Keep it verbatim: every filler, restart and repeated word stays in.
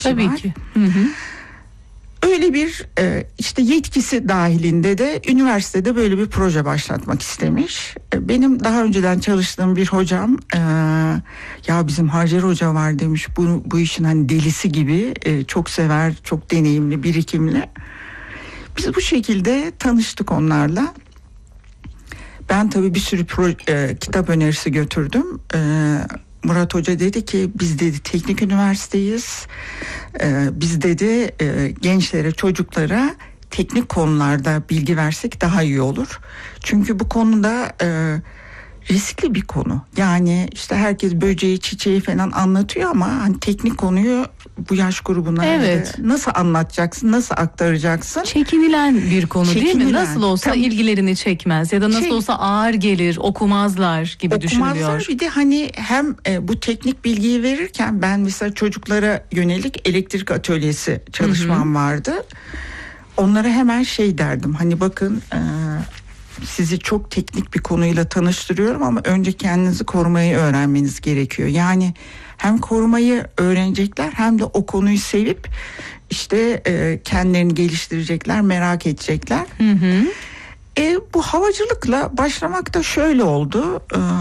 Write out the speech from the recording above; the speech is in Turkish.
Tabii var. ki. Hı hı. Öyle bir e, işte yetkisi dahilinde de üniversitede böyle bir proje başlatmak istemiş. E, benim daha önceden çalıştığım bir hocam e, ya bizim Hacer Hoca var demiş, bu, bu işin hani delisi gibi, e, çok sever, çok deneyimli, birikimli. Biz bu şekilde tanıştık onlarla. Ben tabii bir sürü proje, e, kitap önerisi götürdüm. E, Murat Hoca dedi ki biz dedi teknik üniversiteyiz. Ee, biz dedi e, gençlere, çocuklara teknik konularda bilgi versek daha iyi olur. Çünkü bu konuda e, riskli bir konu. Yani işte herkes böceği, çiçeği falan anlatıyor ama hani teknik konuyu bu yaş grubuna Evet. e, nasıl anlatacaksın, nasıl aktaracaksın? Çekinilen bir konu değil mi? Çekinilen. Nasıl olsa Tam- ilgilerini çekmez ya da nasıl Şey- olsa ağır gelir, okumazlar gibi düşünülüyor. Okumazlar. Bir de hani hem e, bu teknik bilgiyi verirken ben mesela çocuklara yönelik elektrik atölyesi çalışmam vardı. Onlara hemen şey derdim, hani bakın e, sizi çok teknik bir konuyla tanıştırıyorum ama önce kendinizi korumayı öğrenmeniz gerekiyor. Yani hem korumayı öğrenecekler hem de o konuyu sevip işte e, kendilerini geliştirecekler, merak edecekler. Hı hı. E, bu havacılıkla başlamak da şöyle oldu. E,